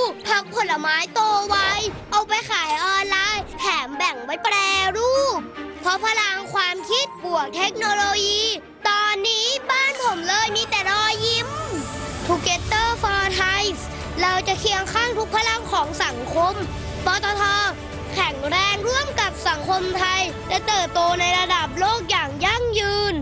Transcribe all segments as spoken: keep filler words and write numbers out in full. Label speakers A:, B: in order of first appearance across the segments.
A: ผักผลไม้โตไวเอาไปขายออนไลน์แถมแบ่งไว้แปรรูปเพราะพลังความคิดบวกเทคโนโลยีตอนนี้บ้านผมเลยมีแต่รอยยิ้ม Together for Thai เราจะเคียงข้างทุกพลังของสังคมปตท.แข็งแรงร่วมกับสังคมไทยและเติบโตในระดับโลกอย่างยั่งยืน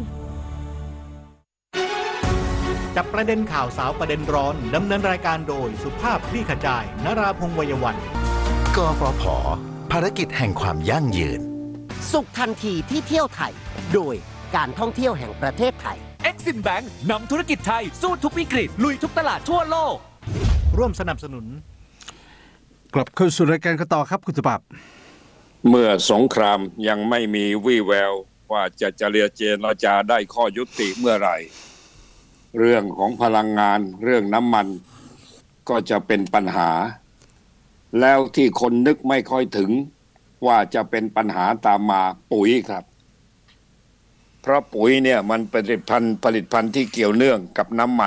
B: จับประเด็นข่าวสาวประเด็นร้อนดำเนินรายการโดยสุภาพคลี่ขจายนราพงษ์ วัยวัน
C: กฟผ.ภารกิจแห่งความยั่งยืน
D: สุขทันทีที่เที่ยวไทยโดยการท่องเที่ยวแห่งประเทศไทย
E: Exim Bank นำธุรกิจไทยสู้ทุกวิกฤตลุยทุกตลาดทั่วโลก
B: ร่วมสนับสนุน
F: กลับเข้าสู่รายการกันต่อครับคุณสุภาพ
G: เมื่อสงครามยังไม่มีวี่แววว่าจะเจรเจรจาได้ข้อยุติเมื่อไหร่เรื่องของพลังงานเรื่องน้ำมันก็จะเป็นปัญหาแล้วที่คนนึกไม่ค่อยถึงว่าจะเป็นปัญหาตามมาปุ๋ยครับเพราะปุ๋ยเนี่ยมันผลิตภัณฑ์ผลิตภัณฑ์ที่เกี่ยวเนื่องกับน้ำมัน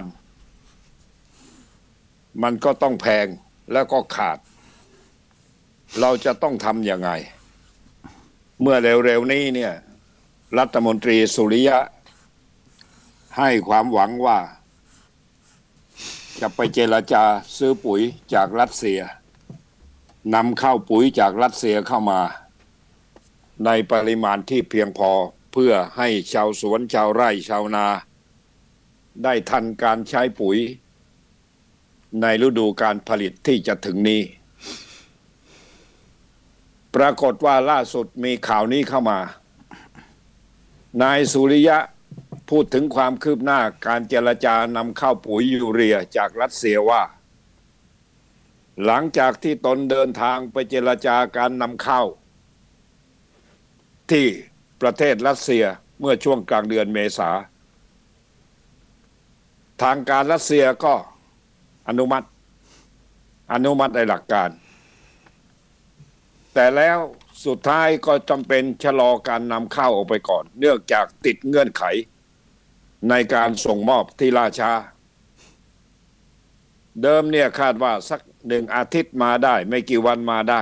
G: มันก็ต้องแพงแล้วก็ขาดเราจะต้องทำยังไงเมื่อเร็วๆนี้เนี่ยรัฐมนตรีสุริยะให้ความหวังว่าจะไปเจรจาซื้อปุ๋ยจากรัสเซียนำเข้าปุ๋ยจากรัสเซียเข้ามาในปริมาณที่เพียงพอเพื่อให้ชาวสวนชาวไร่ชาวนาได้ทันการใช้ปุ๋ยในฤดูการผลิตที่จะถึงนี้ปรากฏว่าล่าสุดมีข่าวนี้เข้ามานายสุริยะพูดถึงความคืบหน้าการเจรจานำเข้าปุ๋ยยูเรียจากรัสเซียว่าหลังจากที่ตนเดินทางไปเจรจาการนำเข้าที่ประเทศรัสเซียเมื่อช่วงกลางเดือนเมษาทางการรัสเซียก็อนุมัติอนุมัติในหลักการแต่แล้วสุดท้ายก็จำเป็นชะลอการนำเข้าออกไปก่อนเนื่องจากติดเงื่อนไขในการส่งมอบที่ล่าช้าเดิมเนี่ยคาดว่าสักหนึ่งอาทิตย์มาได้ไม่กี่วันมาได้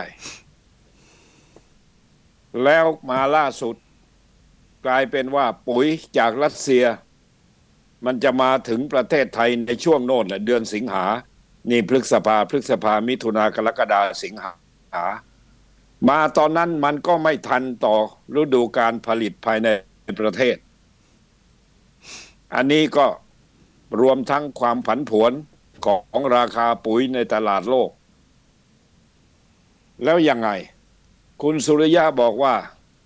G: แล้วมาล่าสุดกลายเป็นว่าปุ๋ยจากรัสเซียมันจะมาถึงประเทศไทยในช่วงโน่นแหละเดือนสิงหานี่พฤษภาพฤษภามิถุนากรกฎาสิงหามาตอนนั้นมันก็ไม่ทันต่อฤดูการผลิตภายในประเทศอันนี้ก็รวมทั้งความผันผวนของราคาปุ๋ยในตลาดโลกแล้วยังไงคุณสุริยะบอกว่า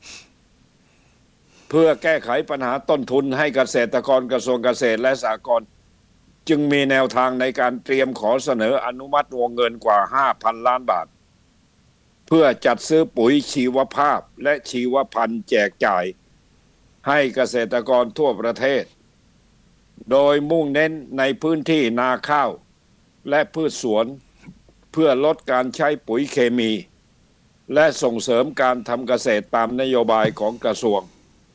G: เพื่อแก้ไขปัญหาต้นทุนให้เกษตรกรกระทรวงเกษตรและสหกรณ์จึงมีแนวทางในการเตรียมขอเสนออนุมัติวงเงินกว่า ห้าพัน ล้านบาทเพื่อจัดซื้อปุ๋ยชีวภาพและชีวพันธุ์แจกจ่ายให้เกษตรกรทั่วประเทศโดยมุ่งเน้นในพื้นที่นาข้าวและพืชสวนเพื่อลดการใช้ปุ๋ยเคมีและส่งเสริมการทำเกษตรตามนโยบายของกระทรวง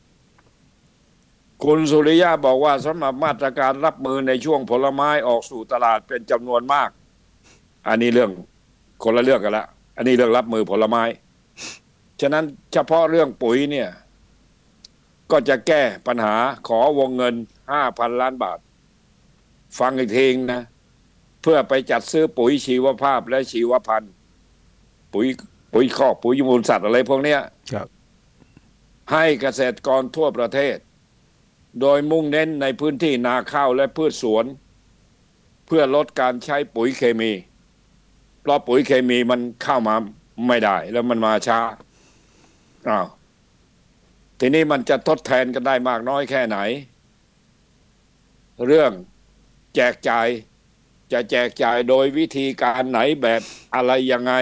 G: คุณสุริยะบอกว่าสำหรับมาตรการรับมือในช่วงผลไม้ออกสู่ตลาดเป็นจำนวนมากอันนี้เรื่องคนละเรื่องกันละอันนี้เรื่องรับมือผลไม้ฉะนั้นเฉพาะเรื่องปุ๋ยเนี่ยก็จะแก้ปัญหาขอวงเงิน ห้าพัน ล้านบาทฟังอีกทีนะเพื่อไปจัดซื้อปุ๋ยชีวภาพและชีวพันธุ์ปุ๋ยปุ๋ยคอกปุ๋ยมูลสัตว์อะไรพวกเนี้ยครับให้เกษตรกรทั่วประเทศโดยมุ่งเน้นในพื้นที่นาข้าวและพืชสวนเพื่อลดการใช้ปุ๋ยเคมีเพราะปุ๋ยเคมีมันเข้ามาไม่ได้แล้วมันมาช้าอ้าวทีนี้มันจะทดแทนกันได้มากน้อยแค่ไหนเรื่องแจกจ่ายจะแจกจ่ายโดยวิธีการไหนแบบอะไรยังไง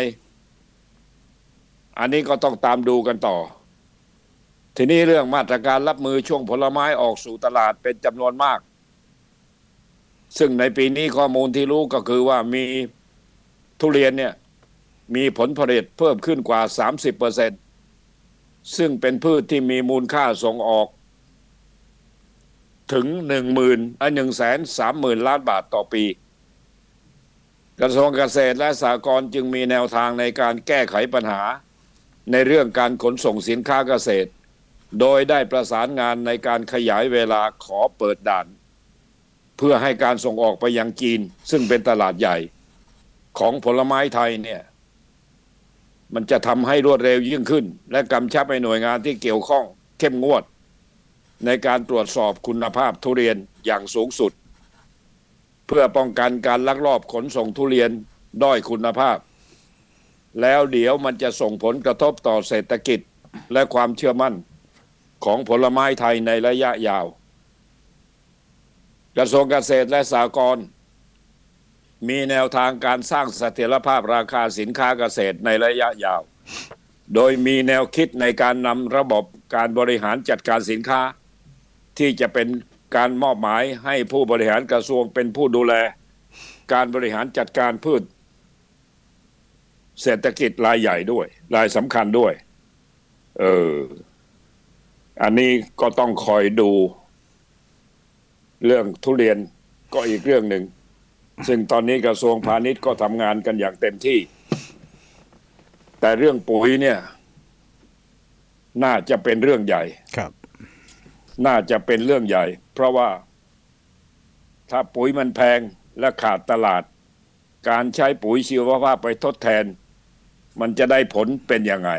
G: อันนี้ก็ต้องตามดูกันต่อทีนี้เรื่องมาตรการรับมือช่วงผลไม้ออกสู่ตลาดเป็นจำนวนมากซึ่งในปีนี้ข้อมูลที่รู้ก็คือว่ามีทุเรียนเนี่ยมีผลผลิตเพิ่มขึ้นกว่า สามสิบเปอร์เซ็นต์ ซึ่งเป็นพืชที่มีมูลค่าส่งออกถึง หนึ่งหมื่น เอ่อ หนึ่งแสนสามหมื่น ล้านบาทต่อปีกระทรวงเกษตรและสหกรณ์จึงมีแนวทางในการแก้ไขปัญหาในเรื่องการขนส่งสินค้าเกษตรโดยได้ประสานงานในการขยายเวลาขอเปิดด่านเพื่อให้การส่งออกไปยังจีนซึ่งเป็นตลาดใหญ่ของผลไม้ไทยเนี่ยมันจะทำให้รวดเร็วยิ่งขึ้นและกำชับให้หน่วยงานที่เกี่ยวข้องเข้มงวดในการตรวจสอบคุณภาพทุเรียนอย่างสูงสุดเพื่อป้องกันการลักลอบขนส่งทุเรียนด้อยคุณภาพแล้วเดี๋ยวมันจะส่งผลกระทบต่อเศรษฐกิจและความเชื่อมั่นของผลไม้ไทยในระยะยาวกระทรวงเกษตรและสหกรณ์มีแนวทางการสร้างเสถียรภาพราคาสินค้าเกษตรในระยะยาวโดยมีแนวคิดในการนำระบบการบริหารจัดการสินค้าที่จะเป็นการมอบหมายให้ผู้บริหารกระทรวงเป็นผู้ดูแลการบริหารจัดการพืชเศรษฐกิจรายใหญ่ด้วยรายสำคัญด้วยเอออันนี้ก็ต้องคอยดูเรื่องทุเรียนก็อีกเรื่องหนึ่งซึ่งตอนนี้กระทรวงพาณิชย์ก็ทำงานกันอย่างเต็มที่แต่เรื่องปุ๋ยเนี่ยน่าจะเป็นเรื่องใหญ่
F: ครับ
G: น่าจะเป็นเรื่องใหญ่เพราะว่าถ้าปุ๋ยมันแพงและขาดตลาดการใช้ปุ๋ยชีวภาพไปทดแทนมันจะได้ผลเป็นยังไง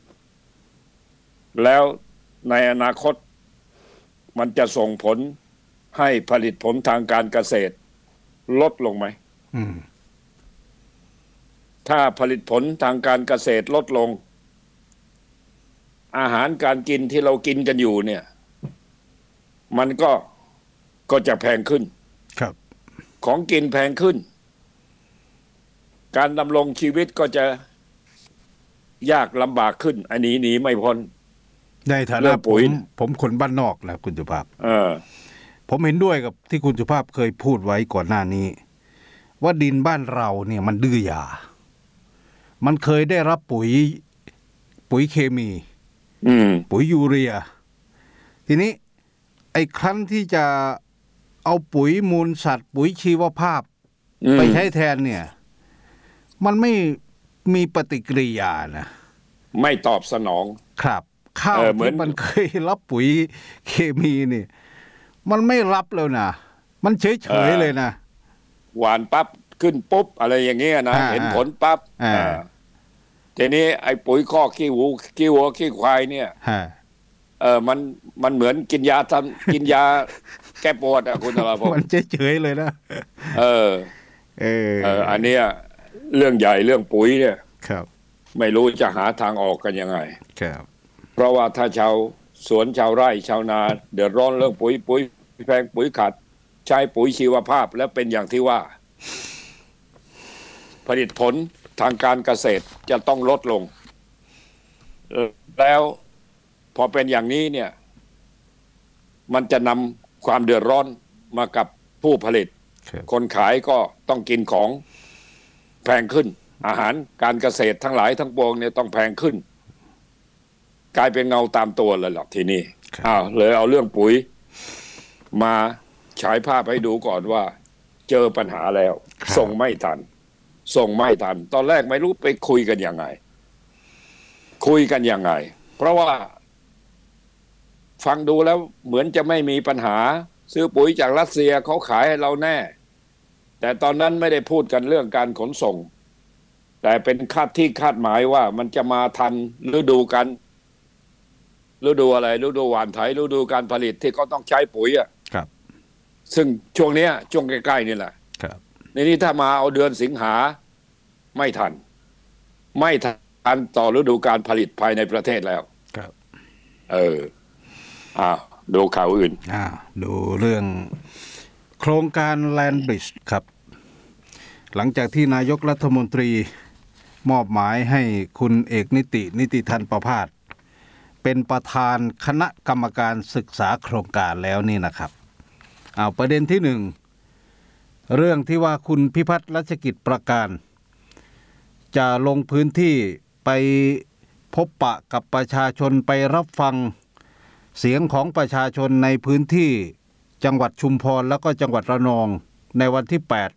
G: แล้วในอนาคตมันจะส่งผลให้ผลิตผลทางการเกษตรลดลงไหม
F: อืม
G: ถ้าผลิตผลทางการเกษตรลดลงอาหารการกินที่เรากินกันอยู่เนี่ยมันก็ก็จะแพงขึ้น
F: ครับ
G: ของกินแพงขึ้นการดำรงชีวิตก็จะยากลำบากขึ้นอันนี้หนีไม่พ้น
F: ในฐานะผมผมคนบ้านนอกนะคุณสุภาพ
G: เออ
F: ผมเห็นด้วยกับที่คุณสุภาพเคยพูดไว้ก่อนหน้านี้ว่าดินบ้านเราเนี่ยมันดื้อยามันเคยได้รับปุ๋ยปุ๋ยเคมี
G: อืม
F: ปุ๋ยยูเรียทีนี้ไอ้ครั้นที่จะเอาปุ๋ยมูลสัตว์ปุ๋ยชีวภาพไปใช้แทนเนี่ยมันไม่มีปฏิกิริยานะ
G: ไม่ตอบสนอง
F: ครับข้าวที่มันเคยรับปุ๋ยเคมีนี่มันไม่รับแล้วนะมันเฉยเฉยเลยนะ
G: หวานปั๊บขึ้นปุ๊บอะไรอย่างเงี้ยนะเห็นผลปั๊บทีนี้ไอ้ปุ๋ยคอกขี้หูขี้วัวขี้ควายเนี่ยเออมันมันเหมือนกินยาทำกินยาแก้ปวดอ่ะคุณธราพงศ์
F: มันเฉยเฉยเลยนะ
G: เออเอออันเนี้ยเรื่องใหญ่เรื่องปุ๋ยเนี่ย
F: ครับ
G: ไม่รู้จะหาทางออกกันยังไง
F: ครับ
G: เพราะว่าถ้าชาวสวนชาวไร่ชาวนาเดือดร้อนเรื่องปุ๋ยปุ๋ยแพงปุ๋ยขาดใช้ปุ๋ยชีวภาพแล้วเป็นอย่างที่ว่าผลิตผลทางการเกษตรจะต้องลดลงแล้วพอเป็นอย่างนี้เนี่ยมันจะนำความเดือดร้อนมากับผู้ผลิตคนขายก็ต้องกินของแพงขึ้นอาหารการเกษตรทั้งหลายทั้งปวงเนี่ยต้องแพงขึ้นกลายเป็นเงาตามตัวเลยหรอกทีนี้อ้าวเลยเอาเรื่องปุ๋ยมาฉายภาพให้ดูก่อนว่าเจอปัญหาแล้วส่งไม่ทันส่งไม่ทันตอนแรกไม่รู้ไปคุยกันยังไงคุยกันยังไงเพราะว่าฟังดูแล้วเหมือนจะไม่มีปัญหาซื้อปุ๋ยจากรัสเซียเขาขายให้เราแน่แต่ตอนนั้นไม่ได้พูดกันเรื่องการขนส่งแต่เป็นคาดที่คาดหมายว่ามันจะมาทันฤดูกันฤดูอะไรฤดูหว่านไถฤดูการผลิตที่เขาต้องใช้ปุ๋ยอ่ะ
F: ครับ
G: ซึ่งช่วงเนี้ยช่วงใกล้ๆนี่แหละ
F: ครับ
G: ในนี้ถ้ามาเอาเดือนสิงหาไม่ทันไม่ทันต่อฤดูการผลิตภายในประเทศแล้ว
F: ครับ
G: เอออ่าดูข่าวอื่น
F: อ่าดูเรื่องโครงการแลนด์บริดจ์ครับหลังจากที่นายกรัฐมนตรีมอบหมายให้คุณเอกนิตินิติธันประภาสเป็นประธานคณะกรรมการศึกษาโครงการแล้วนี่นะครับเอาประเด็นที่หนึ่งเรื่องที่ว่าคุณพิพัฒน์รัชกิจประการจะลงพื้นที่ไปพบปะกับประชาชนไปรับฟังเสียงของประชาชนในพื้นที่จังหวัดชุมพรแล้วก็จังหวัดระนองในวันที่แปดพ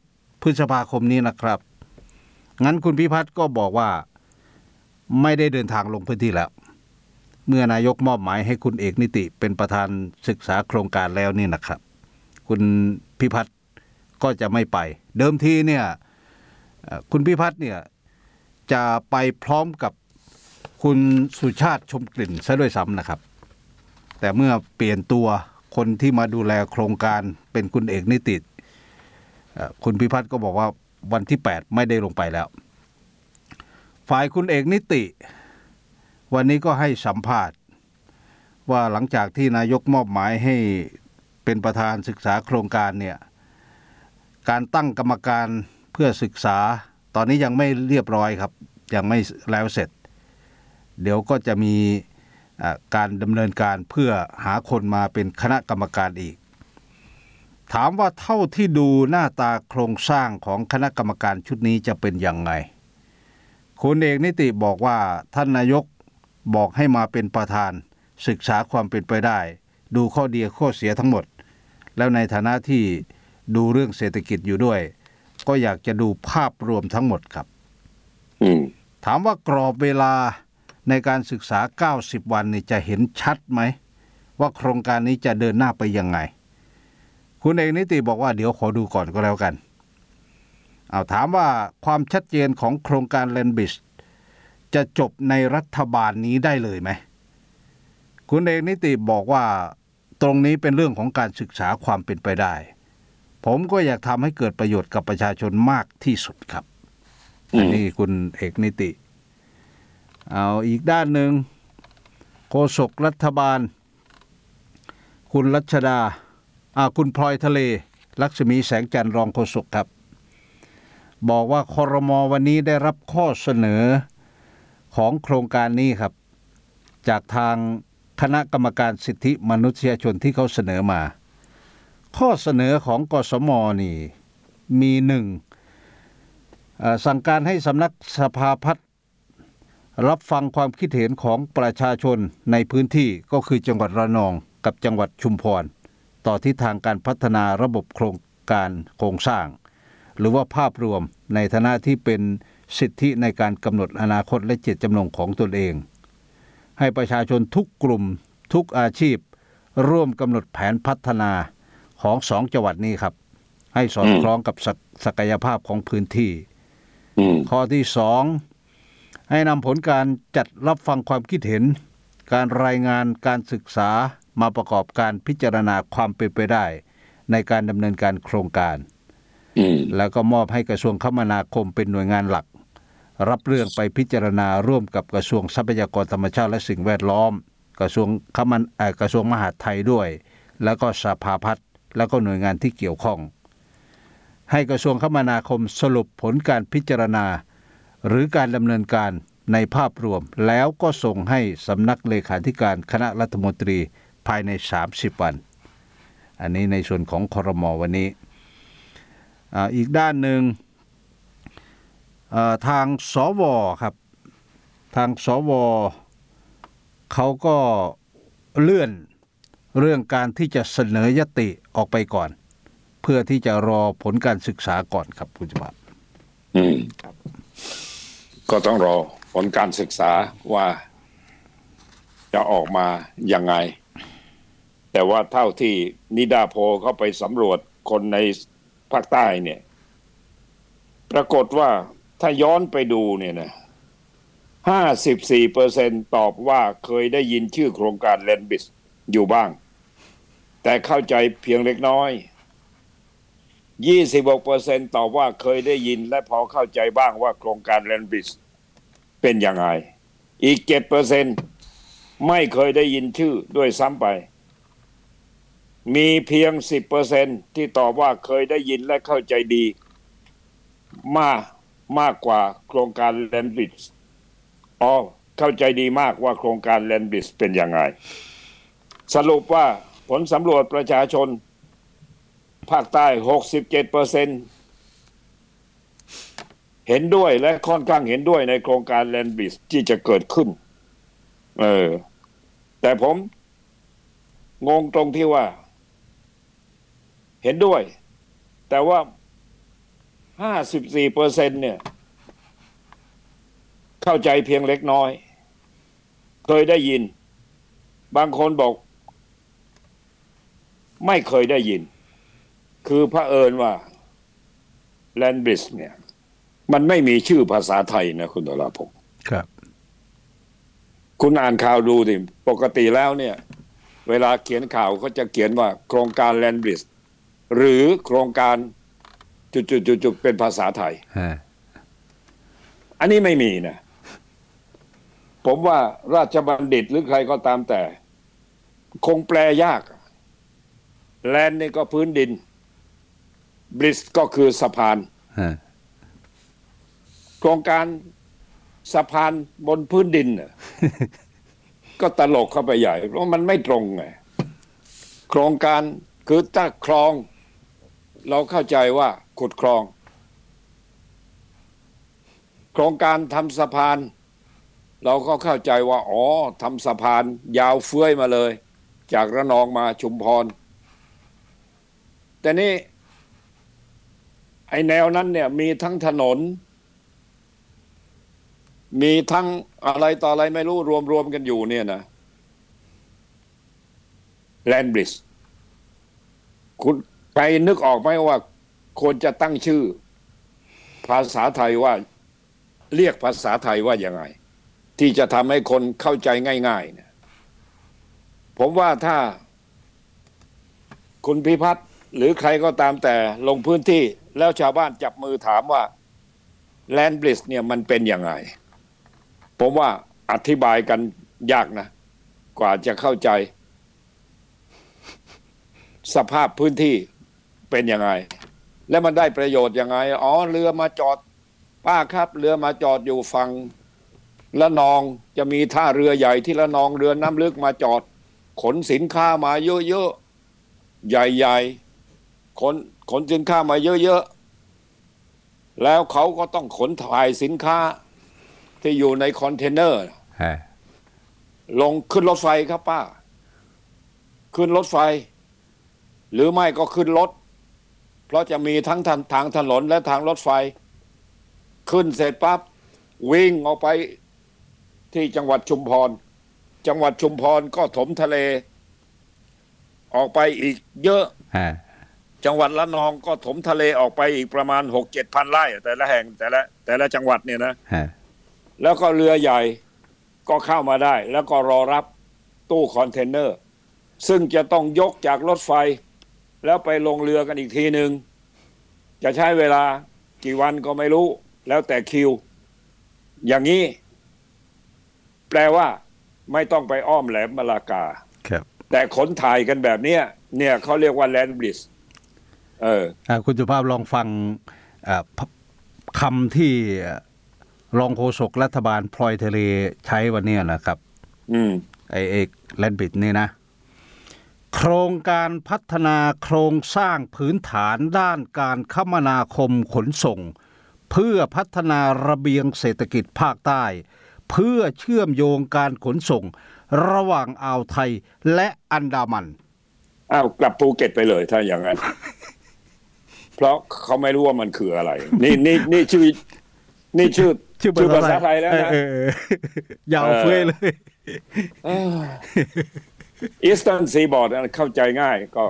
F: พฤษภาคมนี้นะครับงั้นคุณพิพัฒน์ก็บอกว่าไม่ได้เดินทางลงพื้นที่แล้วเมื่อนายกมอบหมายให้คุณเอกนิติเป็นประธานศึกษาโครงการแล้วนี่นะครับคุณพิพัฒน์ก็จะไม่ไปเดิมทีเนี่ยคุณพิพัฒน์เนี่ยจะไปพร้อมกับคุณสุชาติชมกลิ่นซะด้วยซ้ำนะครับแต่เมื่อเปลี่ยนตัวคนที่มาดูแลโครงการเป็นคุณเอกนิติคุณพิพัฒน์ก็บอกว่าวันที่แปดไม่ได้ลงไปแล้วฝ่ายคุณเอกนิติวันนี้ก็ให้สัมภาษณ์ว่าหลังจากที่นายกมอบหมายให้เป็นประธานศึกษาโครงการเนี่ยการตั้งกรรมการเพื่อศึกษาตอนนี้ยังไม่เรียบร้อยครับยังไม่แล้วเสร็จเดี๋ยวก็จะมีการดำเนินการเพื่อหาคนมาเป็นคณะกรรมการอีกถามว่าเท่าที่ดูหน้าตาโครงสร้างของคณะกรรมการชุดนี้จะเป็นยังไงคุณเอกนิติบอกว่าท่านนายกบอกให้มาเป็นประธานศึกษาความเป็นไปได้ดูข้อดีข้อเสียทั้งหมดแล้วในฐานะที่ดูเรื่องเศรษฐกิจอยู่ด้วยก็อยากจะดูภาพรวมทั้งหมดครับถามว่ากรอบเวลาในการศึกษาเก้าสิบวันนี่จะเห็นชัดไหมว่าโครงการนี้จะเดินหน้าไปยังไงคุณเอกนิติบอกว่าเดี๋ยวขอดูก่อนก็แล้วกันเอาถามว่าความชัดเจนของโครงการแลนด์บริดจ์จะจบในรัฐบาลนี้ได้เลยไหมคุณเอกนิติบอกว่าตรงนี้เป็นเรื่องของการศึกษาความเป็นไปได้ผมก็อยากทำให้เกิดประโยชน์กับประชาชนมากที่สุดครับอันนี้คุณเอกนิติเอาอีกด้านหนึ่งโฆษกรัฐบาลคุณรัชดาอ่าคุณพลอยทะเลลักษมีแสงจันทร์รองโฆษกครับบอกว่าครม.วันนี้ได้รับข้อเสนอของโครงการนี้ครับจากทางคณะกรรมการสิทธิมนุษยชนที่เขาเสนอมาข้อเสนอของกสม.นี่มีหนึ่งสั่งการให้สำนักสภาพัฒน์รับฟังความคิดเห็นของประชาชนในพื้นที่ก็คือจังหวัดระนองกับจังหวัดชุมพรต่อทิศทางการพัฒนาระบบโครงการโครงสร้างหรือว่าภาพรวมในฐานะที่เป็นสิทธิในการกำหนดอนาคตและเจตจำนงของตนเองให้ประชาชนทุกกลุ่มทุกอาชีพร่วมกำหนดแผนพัฒนาของสองจังหวัดนี้ครับให้สอดคล้องกับศักยภาพของพื้นที่ข้อที่สองให้นำผลการจัดรับฟังความคิดเห็นการรายงานการศึกษามาประกอบการพิจารณาความเป็นไปได้ในการดำเนินการโครงการแล้วก็มอบให้กระทรวงคมนาคมเป็นหน่วยงานหลักรับเรื่องไปพิจารณาร่วมกับกระทรวงทรัพยากรธรรมชาติและสิ่งแวดล้อมกระทรวงคมนเอ่อกระทรวงมหาดไทยด้วยแล้วก็สภาพัฒน์แล้วก็หน่วยงานที่เกี่ยวข้องให้กระทรวงคมนาคมสรุปผลการพิจารณาหรือการดำเนินการในภาพรวมแล้วก็ส่งให้สำนักเลขาธิการคณะรัฐมนตรีภายในสามสิบวันอันนี้ในส่วนของครม.วันนี้อ่าอีกด้านหนึ่งทางสวครับทางสวเขาก็เลื่อนเรื่องการที่จะเสนอยติออกไปก่อนเพื่อที่จะรอผลการศึกษาก่อนครับคุณจุบับ
G: อืมครับก็ต้องรอผลการศึกษาว่าจะออกมายังไงแต่ว่าเท่าที่นิดาโพลเข้าไปสำรวจคนในภาคใต้เนี่ยปรากฏว่าถ้าย้อนไปดูเนี่ยนะ ห้าสิบสี่เปอร์เซ็นต์ ตอบว่าเคยได้ยินชื่อโครงการแลนด์บริดจ์อยู่บ้างแต่เข้าใจเพียงเล็กน้อย ยี่สิบหกเปอร์เซ็นต์ ตอบว่าเคยได้ยินและพอเข้าใจบ้างว่าโครงการแลนด์บริดจ์เป็นยังไงอีก เจ็ดเปอร์เซ็นต์ ไม่เคยได้ยินชื่อด้วยซ้ำไปมีเพียง สิบเปอร์เซ็นต์ ที่ตอบว่าเคยได้ยินและเข้าใจดีมากมากกว่าโครงการแลนด์บริดจ์อ๋อเข้าใจดีมากว่าโครงการแลนด์บริดจ์เป็นยังไงสรุปว่าผลสำรวจประชาชนภาคใต้ หกสิบเจ็ดเปอร์เซ็นต์ เห็นด้วยและค่อนข้างเห็นด้วยในโครงการแลนด์บริดจ์ที่จะเกิดขึ้นเออแต่ผมงงตรงที่ว่าเห็นด้วยแต่ว่าห้าสิบสี่เปอร์เซ็นต์เนี่ยเข้าใจเพียงเล็กน้อยเคยได้ยินบางคนบอกไม่เคยได้ยินคือเผอิญว่า Land Bridge เนี่ยมันไม่มีชื่อภาษาไทยนะคุณดลาภพ
F: ครับ
G: คุณอ่านข่าวดูดิปกติแล้วเนี่ยเวลาเขียนข่าวก็จะเขียนว่าโครงการ Land Bridge หรือโครงการจุดๆๆเป็นภาษาไทยอันนี้ไม่มีนะผมว่าราชบัณฑิตหรือใครก็ตามแต่คงแปลยากแลนด์นี่ก็พื้นดินบริดจ์ก็คือสะพานโครงการสะพานบนพื้นดิน ก็ตลกเข้าไปใหญ่เพราะมันไม่ตรงไงโครงการคือถ้าคลองเราเข้าใจว่าขุดคลองโครงการทำสะพานเราก็เข้าใจว่าอ๋อทำสะพานยาวเฟื้อยมาเลยจากระนองมาชุมพรแต่นี่ไอแนวนั้นเนี่ยมีทั้งถนนมีทั้งอะไรต่ออะไรไม่รู้รวมๆกันอยู่เนี่ยนะ Land Bridge คุณใครนึกออกไหมว่าควรจะตั้งชื่อภาษาไทยว่าเรียกภาษาไทยว่ายังไงที่จะทำให้คนเข้าใจง่ายๆเนี่ยผมว่าถ้าคุณพิพัฒน์หรือใครก็ตามแต่ลงพื้นที่แล้วชาวบ้านจับมือถามว่า Land Bridge เนี่ยมันเป็นยังไงผมว่าอธิบายกันยากนะกว่าจะเข้าใจสภาพพื้นที่เป็นยังไงและมันได้ประโยชน์ยังไงอ๋อเรือมาจอดป้าครับเรือมาจอดอยู่ฝั่งละนองจะมีท่าเรือใหญ่ที่ละนองเรือน้ำลึกมาจอดขนสินค้ามาเยอะๆใหญ่ๆขนขนสินค้ามาเยอะๆแล้วเขาก็ต้องขนถ่ายสินค้าที่อยู่ในคอนเทนเนอร์ลงขึ้นรถไฟครับป้าขึ้นรถไฟหรือไม่ก็ขึ้นรถเพราะจะมีทั้งทางทางถนนและทางรถไฟขึ้นเสร็จปั๊บวิ่งออกไปที่จังหวัดชุมพรจังหวัดชุมพรก็ถมทะเลออกไปอีกเยอะจังหวัดละนองก็ถมทะเลออกไปอีกประมาณ หกเจ็ด พันไร่แต่ละแห่งแต่ละแต่ละจังหวัดเนี่ยนะแล้วก็เรือใหญ่ก็เข้ามาได้แล้วก็รอรับตู้คอนเทนเนอร์ซึ่งจะต้องยกจากรถไฟแล้วไปลงเรือกันอีกทีนึงจะใช้เวลากี่วันก็ไม่รู้แล้วแต่คิวอย่างนี้แปลว่าไม่ต้องไปอ้อมแหลมมาลากา
F: ครับ
G: แต่ขนถ่ายกันแบบเนี้ยเนี่ยเขาเรียกว่า Land Bridge เออ
F: คุณสุภาพลองฟังคำที่รองโฆษกรัฐบาลพลอยทะเลใช้วันนี้นะครับ
G: อืม
F: ไอ้ไอ้ Land Bridge นี่นะโครงการพัฒนาโครงสร้างพื้นฐานด้านการคมนาคมขนส่งเพื่อพัฒนาระเบียงเศรษฐกิจภาคใต้เพื่อเชื่อมโยงการขนส่งระหว่างอ่าวไทยและอันดามัน
G: อ้าวกลับภูเก็ตไปเลยถ้าอย่างนั้น เพราะเขาไม่รู้ว่ามันคืออะไรนี่นี่นี่ชื่อนี่ชื่อชื่อภาษาไทยแล้วนะ
F: ยาวเฟ้ยเลย
G: อีสเทิร์นซีบอร์ดเข้าใจง่ายก็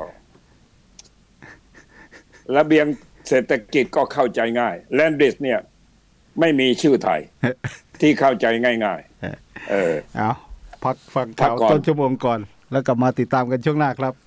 G: ระเบียงเศรษฐกิจก็เข้าใจง่ายแลนด์บริดจ์เนี่ยไม่มีชื่อไทยที่เข้าใจง่ายๆเออ
F: เอาพักฟังข่าวต้นชั่วโมงก่อนแล้วกลับมาติดตามกันช่วงหน้าครับ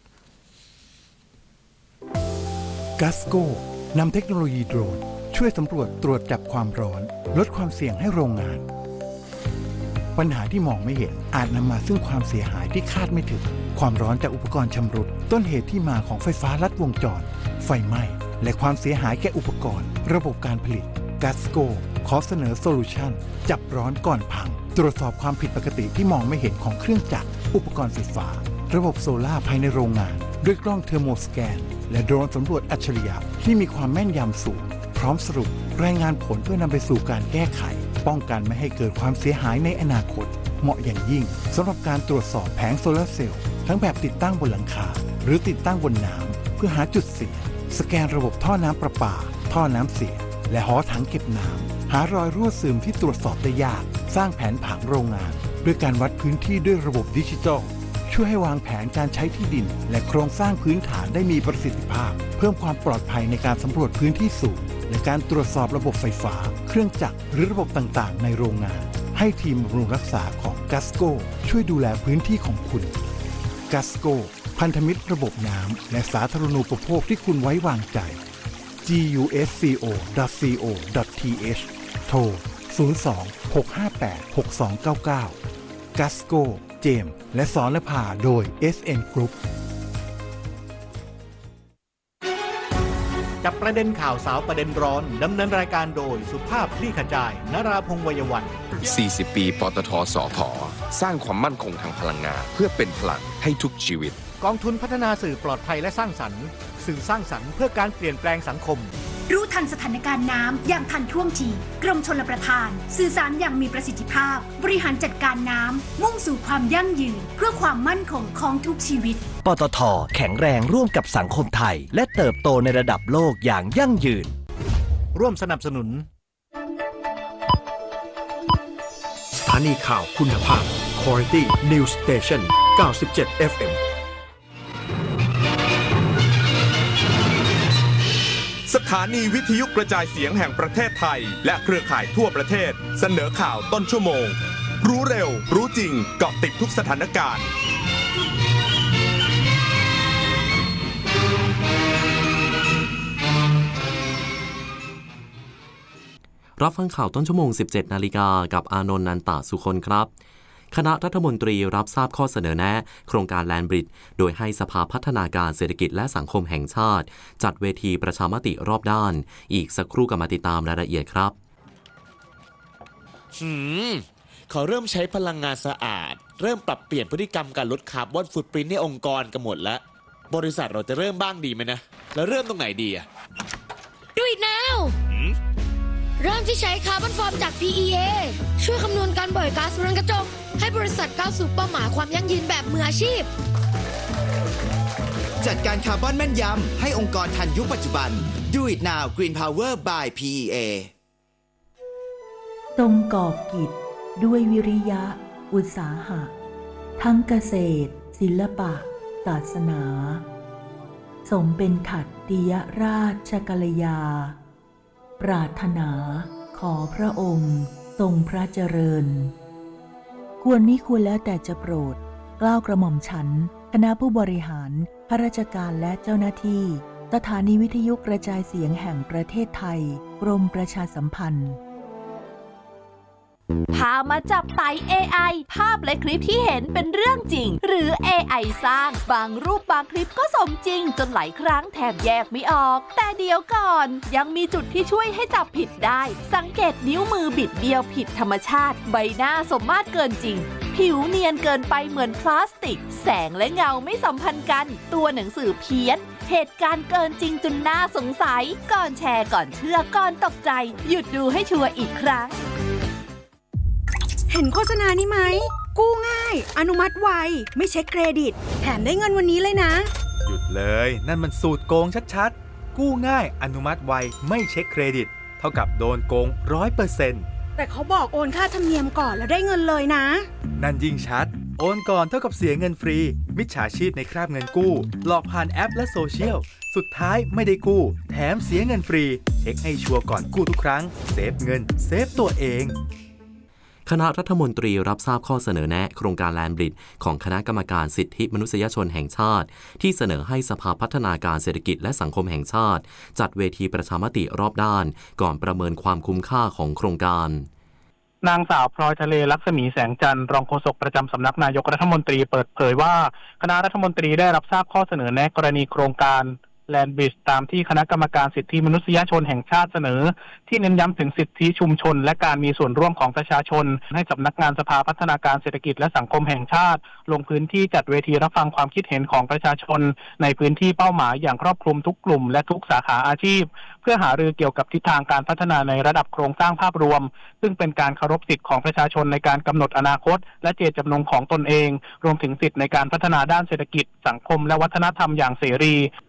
H: กัสโก้นำเทคโนโลยีโดรนช่วยสำรวจตรวจจับความร้อนลดความเสี่ยงให้โรงงานปัญหาที่มองไม่เห็นอาจนำมาซึ่งความเสียหายที่คาดไม่ถึงความร้อนจากอุปกรณ์ชำรุดต้นเหตุที่มาของไฟฟ้าลัดวงจรไฟไหม้และความเสียหายแก่อุปกรณ์ระบบการผลิตกัสโก้ขอเสนอโซลูชันจับร้อนก่อนพังตรวจสอบความผิดปกติที่มองไม่เห็นของเครื่องจักรอุปกรณ์ไฟฟ้าระบบโซล่าภายในโรงงานด้วยกล้องเทอร์โมสแกนและโดรนสำรวจอัจฉริยะที่มีความแม่นยำสูงพร้อมสรุปรายงานผลเพื่อนำไปสู่การแก้ไขป้องกันไม่ให้เกิดความเสียหายในอนาคตเหมาะอย่างยิ่งสำหรับการตรวจสอบแผงโซลาร์เซลล์ทั้งแบบติดตั้งบนหลังคาหรือติดตั้งบนน้ำเพื่อหาจุดเสียสแกนระบบท่อน้ำประปาท่อท่อน้ำเสียและหอถังเก็บน้ำหารอยรั่วซึมที่ตรวจสอบได้ยากสร้างแผนผังโรงงานด้วยการวัดพื้นที่ด้วยระบบดิจิทัลช่วยให้วางแผนการใช้ที่ดินและโครงสร้างพื้นฐานได้มีประสิทธิภาพเพิ่มความปลอดภัยในการสำรวจพื้นที่สูงและการตรวจสอบระบบไฟฟ้าเครื่องจักรหรือระบบต่างๆในโรงงานให้ทีมบำรุงรักษาของ Gasco ช่วยดูแลพื้นที่ของคุณ Gasco พันธมิตรระบบน้ำและสาธารณูปโภคที่คุณไว้วางใจ จี ยู เอส ซี โอ ดอท ซี โอ ดอท ที เอช โทร ศูนย์ สอง หก ห้า แปด หก สอง เก้า เก้า Gasco เจมส์และสอนนภาโดย เอส เอ็น Group
B: จับประเด็นข่าวสาวประเด็นร้อนดำเนินรายการโดยสุภาพคลี่ขจายนราพงษ์วัยวัน
I: สี่สิบ ปีปตท.สผ.สร้างความมั่นคงทางพลังงานเพื่อเป็นพลังให้ทุกชีวิต
B: กองทุนพัฒนาสื่อปลอดภัยและสร้างสรรค์สื่อสร้างสรรค์เพื่อการเปลี่ยนแปลงสังคม
J: รู้ทันสถานการณ์น้ำอย่างทันท่วงทีกรมชลประทานสื่อสารอย่างมีประสิทธิภาพบริหารจัดการน้ำมุ่งสู่ความยั่งยืนเพื่อความมั่นคงของทุกชีวิต
E: ปตท.แข็งแรงร่วมกับสังคมไทยและเติบโตในระดับโลกอย่างยั่งยืน
B: ร่วมสนับสนุน
K: สถานีข่าวคุณภาพ Quality News Station เก้าสิบเจ็ด เอฟ เอ็ม
L: สถานีวิทยุกระจายเสียงแห่งประเทศไทยและเครือข่ายทั่วประเทศเสนอข่าวต้นชั่วโมงรู้เร็วรู้จริงเกาะติดทุกสถานการณ์
M: รับฟังข่าวต้นชั่วโมง สิบเจ็ด นาฬิกากับอานนท์นันตะสุคนครับคณะรัฐมนตรีรับทราบข้อเสนอแนะโครงการแลนด์บริดจ์โดยให้สภาพัฒนาการเศรษฐกิจและสังคมแห่งชาติจัดเวทีประชามติรอบด้านอีกสักครู่กลับมาติดตามรายละเอียดครับ
N: หืมเขาเริ่มใช้พลังงานสะอาดเริ่มปรับเปลี่ยนพฤติกรรมการลดคาร์บอนฟุตปรินท์ในองค์กรกันหมดแล้วบริษัทเราจะเริ่มบ้างดีไหมนะแล้วเริ่มตรงไหนดีอะ
A: Do it now เริ่มที่ใช้คาร์บอนฟอร์มจาก พี อี เอ ช่วยคำนวณการปล่อยก๊าซเรือนกระจกให้บริษัทก้าวสู่เป้าหมายความยั่งยืนแบบมืออาชีพ
O: จัดการคาร์บอนแม่นยำให้องค์กรทันยุคปัจจุบัน Do it now Green Power by พี อี เอ
P: ทรงก่อกิจด้วยวิริยะอุตสาหะทั้งเกษตรศิลปะศาสนาสมเป็นขัตติยราชกัลยาปรารถนาขอพระองค์ทรงพระเจริญควรมิควรแล้วแต่จะโปรดเกล้ากระหม่อมฉันคณะผู้บริหารข้าราชการและเจ้าหน้าที่สถานีวิทยุกระจายเสียงแห่งประเทศไทยกรมประชาสัมพันธ์
Q: พามาจับไต่ เอ ไอ ภาพและคลิปที่เห็นเป็นเรื่องจริงหรือ เอ ไอ สร้างบางรูปบางคลิปก็สมจริงจนหลายครั้งแทบแยกไม่ออกแต่เดี๋ยวก่อนยังมีจุดที่ช่วยให้จับผิดได้สังเกตนิ้วมือบิดเบี้ยวผิดธรรมชาติใบหน้าสมมาตรเกินจริงผิวเนียนเกินไปเหมือนพลาสติกแสงและเงาไม่สัมพันธ์กันตัวหนังสือเพี้ยนเหตุการณ์เกินจริงจนน่าสงสัยก่อนแชร์ก่อนเชื่อก่อนตกใจหยุดดูให้ชัวร์อีกครั้ง
J: เห็นโฆษณานี้ไหมกู้ง่ายอนุมัติไวไม่เช็คเครดิตแถมได้เงินวันนี้เลยนะ
R: หยุดเลยนั่นมันสูตรโกงชัดๆกู้ง่ายอนุมัติไวไม่เช็คเครดิตเท่ากับโดนโกง ร้อยเปอร์เซ็นต์
J: แต่เขาบอกโอนค่าธรรมเนียมก่อนแล้วได้เงินเลยนะ
R: นั่นยิ่งชัดโอนก่อนเท่ากับเสียเงินฟรีมิจฉาชีพในคราบเงินกู้หลอกผ่านแอปและโซเชียลสุดท้ายไม่ได้กู้แถมเสียเงินฟรีเช็คให้ชัวร์ก่อนกู้ทุกครั้งเซฟเงินเซฟตัวเอง
M: คณะรัฐมนตรีรับทราบข้อเสนอแนะโครงการแลนด์บริดจ์ของคณะกรรมการสิทธิมนุษยชนแห่งชาติที่เสนอให้สภาพัฒนาการเศรษฐกิจและสังคมแห่งชาติจัดเวทีประชามติรอบด้านก่อนประเมินความคุ้มค่าของโครงการ
S: นางสาวพลอยทะเลลักษมีแสงจันทร์รองโฆษกประจำสำนักนายกรัฐมนตรีเปิดเผยว่าคณะรัฐมนตรีได้รับทราบข้อเสนอแนะกรณีโครงการแลนด์บริดจ์ตามที่คณะกรรมการสิทธิมนุษยชนแห่งชาติเสนอที่เน้นย้ำถึงสิทธิชุมชนและการมีส่วนร่วมของประชาชนให้สำนักงานสภาพัฒนาการเศรษฐกิจและสังคมแห่งชาติลงพื้นที่จัดเวทีรับฟังความคิดเห็นของประชาชนในพื้นที่เป้าหมายอย่างครอบคลุมทุกกลุ่มและทุกสาขาอาชีพเพื่อหารือเกี่ยวกับทิศทางการพัฒนาในระดับโครงสร้างภาพรวมซึ่งเป็นการเคารพสิทธิของประชาชนในการกำหนดอนาคตและเจตจำนงของตนเองรวมถึงสิทธิในการพัฒนาด้านเศรษฐกิจสังคมและวัฒนธรรมอย่างเสรีโดยกระบวน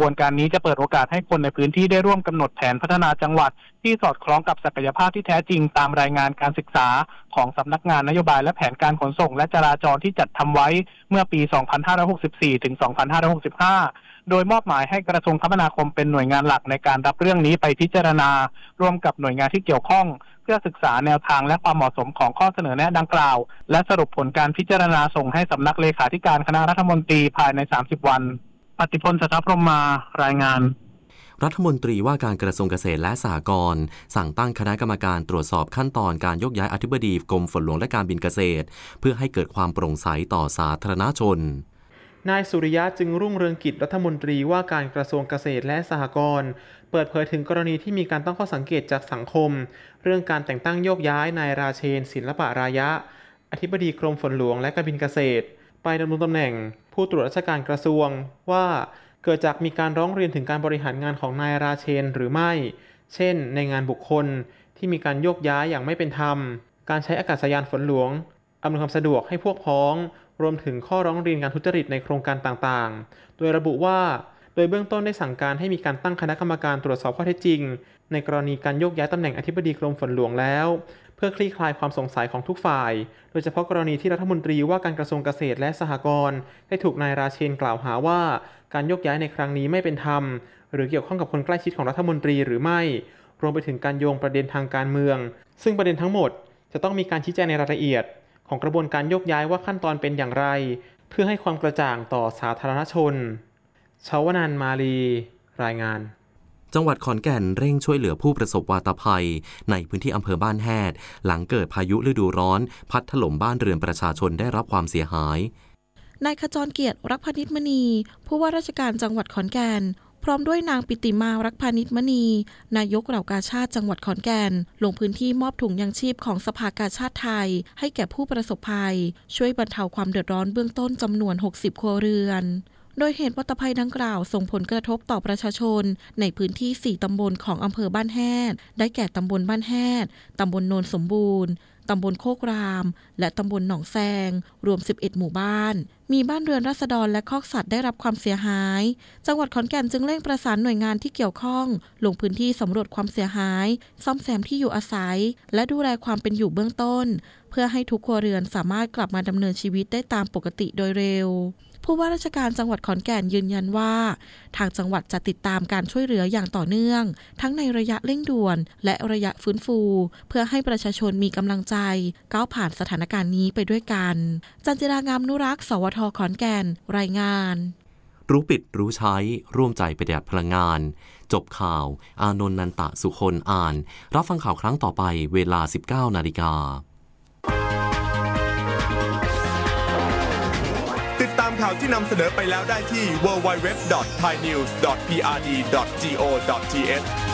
S: วนการนี้จะเปิดโอกาสให้คนในพื้นที่ได้ร่วมกำหนดแผนพัฒนาจังหวัดที่สอดคล้องกับศักยภาพที่แท้จริงตามรายงานการศึกษาของสำนักงานนโยบายและแผนการขนส่งและจราจรที่จัดทำไว้เมื่อปี สองพันห้าร้อยหกสิบสี่ ถึง สองพันห้าร้อยหกสิบห้า โดยมอบหมายให้กระทรวงคมนาคมเป็นหน่วยงานหลักในการรับเรื่องนี้ไปพิจารณาร่วมกับหน่วยงานที่เกี่ยวข้องเพื่อศึกษาแนวทางและความเหมาะสมของข้อเสนอแนะดังกล่าวและสรุปผลการพิจารณาส่งให้สำนักเลขาธิการคณะรัฐมนตรีภายในสามสิบวันปฏิพล สัทธพรหมมารายงาน
M: รัฐมนตรีว่าการกระทรวงเกษตรและสหกรณ์สั่งตั้งคณะกรรมการตรวจสอบขั้นตอนการยกย้ายอธิบดีกรมฝนหลวงและการบินเกษตรเพื่อให้เกิดความโปร่งใสต่อสาธารณชน
T: นายสุริยะจึงรุ่งเรืองกิจรัฐมนตรีว่าการกระทรวงเกษตรและสหกรณ์เปิดเผยถึงกรณีที่มีการตั้งข้อสังเกตจากสังคมเรื่องการแต่งตั้งโยกย้ายนายราเชนศิลปะรายะอธิบดีกรมฝนหลวงและการบินเกษตรไปดำรงตำแหน่งผู้ตรวจราชการกระทรวงว่าเกิดจากมีการร้องเรียนถึงการบริหารงานของนายราเชนหรือไม่เช่นในงานบุคคลที่มีการโยกย้ายอย่างไม่เป็นธรรมการใช้อากาศยานฝนหลวงอำนวยความสะดวกให้พวกพ้องรวมถึงข้อร้องเรียนการทุจริตในโครงการต่างๆโดยระบุว่าโดยเบื้องต้นได้สั่งการให้มีการตั้งคณะกรรมการตรวจสอบข้อเท็จจริงในกรณีการโยกย้ายตำแหน่งอธิบดีกรมฝนหลวงแล้วเพื่อคลี่คลายความสงสัยของทุกฝ่ายโดยเฉพาะกรณีที่รัฐมนตรีว่าการกระทรวงเกษตรและสหกรณ์ได้ถูกนายราเชนกล่าวหาว่าการโยกย้ายในครั้งนี้ไม่เป็นธรรมหรือเกี่ยวข้องกับคนใกล้ชิดของรัฐมนตรีหรือไม่รวมไปถึงการโยงประเด็นทางการเมืองซึ่งประเด็นทั้งหมดจะต้องมีการชี้แจงในรายละเอียดของกระบวนการโยกย้ายว่าขั้นตอนเป็นอย่างไรเพื่อให้ความกระจ่างต่อสาธารณชนชาวนันท์มาลีรายงาน
M: จังหวัดขอนแก่นเร่งช่วยเหลือผู้ประสบวาตภัยในพื้นที่อำเภอบ้านแฮดหลังเกิดพายุฤดูร้อนพัดถล่มบ้านเรือนประชาชนได้รับความเสียหาย
U: นายขจรเกียรติรักพนิชมณีผู้ว่าราชการจังหวัดขอนแก่นพร้อมด้วยนางปิติมารักพานิชมณีนายกเหล่ากาชาติจังหวัดขอนแก่นลงพื้นที่มอบถุงยังชีพของสภากาชาติไทยให้แก่ผู้ประสบภัยช่วยบรรเทาความเดือดร้อนเบื้องต้นจำนวนหกสิบครัวเรือนโดยเหตุวาตภัยดังกล่าวส่งผลกระทบต่อประชาชนในพื้นที่สี่ตำบลของอำเภอบ้านแฮดได้แก่ตำบลบ้านแฮดตำบลโนนสมบูรณ์ตำบลโคกรามและตำบลหนองแซงรวมสิบเอ็ดหมู่บ้านมีบ้านเรือนราษฎรและคอกสัตว์ได้รับความเสียหายจังหวัดขอนแก่นจึงเร่งประสานหน่วยงานที่เกี่ยวข้องลงพื้นที่สำรวจความเสียหายซ่อมแซมที่อยู่อาศัยและดูแลความเป็นอยู่เบื้องต้นเพื่อให้ทุกครัวเรือนสามารถกลับมาดำเนินชีวิตได้ตามปกติโดยเร็วผู้ว่าราชการจังหวัดขอนแก่นยืนยันว่าทางจังหวัดจะติดตามการช่วยเหลืออย่างต่อเนื่องทั้งในระยะเร่งด่วนและระยะฟื้นฟูเพื่อให้ประชาชนมีกำลังใจก้าวผ่านสถานการณ์นี้ไปด้วยกันจันจิรางามนุรักษ์สวทขอนแก่นรายงาน
M: รู้ปิดรู้ใช้ร่วมใจประหยัดพลังงานจบข่าวอานนท์นันตะสุคนอ่านรับฟังข่าวครั้งต่อไปเวลา สิบเก้านาฬิกา
L: ติดตามข่าวที่นำเสนอไปแล้วได้ที่ ดับเบิลยู ดับเบิลยู ดับเบิลยู ดอท ไทยนิวส์ ดอท พี อาร์ ดี ดอท จี โอ ดอท ที เอช